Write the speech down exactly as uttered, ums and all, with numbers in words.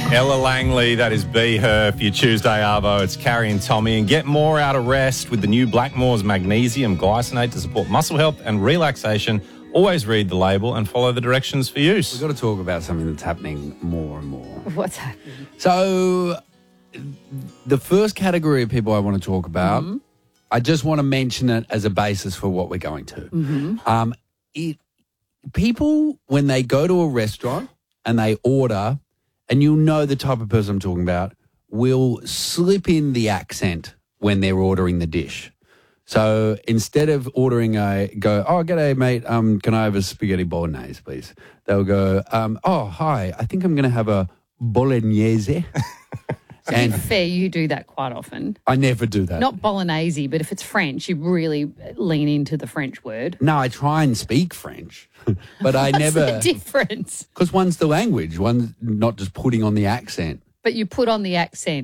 Ella Langley, that is Be Her for your Tuesday Arvo. It's Carrie and Tommy. And get more out of rest with the new Blackmores Magnesium Glycinate to support muscle health and relaxation. Always read the label and follow the directions for use. We've got to talk about something that's happening more and more. What's happening? So the first category of people I want to talk about, mm-hmm. I just want to mention it as a basis for what we're going to. Mm-hmm. Um, it, people, when they go to a restaurant and they order, and you'll know the type of person I'm talking about, will slip in the accent when they're ordering the dish. So instead of ordering a, go, oh, g'day, mate, um, can I have a spaghetti bolognese, please? They'll go, um, oh, hi, I think I'm going to have a bolognese. To and be fair, you do that quite often. I never do that. Not bolognese, but if it's French, you really lean into the French word. No, I try and speak French, but I What's never. the difference? Because one's the language, one's not just putting on the accent. But you put on the accent.